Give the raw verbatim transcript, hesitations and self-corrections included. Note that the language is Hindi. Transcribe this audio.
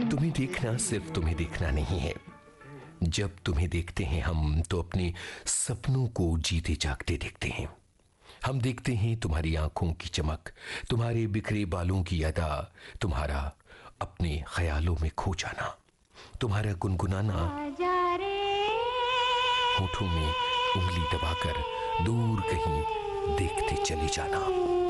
तुम्हें देखना सिर्फ तुम्हें देखना नहीं है। जब तुम्हें देखते हैं हम तो अपने सपनों को जीते जागते देखते हैं। हम देखते हैं तुम्हारी आंखों की चमक, तुम्हारे बिखरे बालों की अदा, तुम्हारा अपने ख्यालों में खो जाना, तुम्हारा गुनगुनाना, होठों में उंगली दबाकर दूर कहीं देखते चले जाना।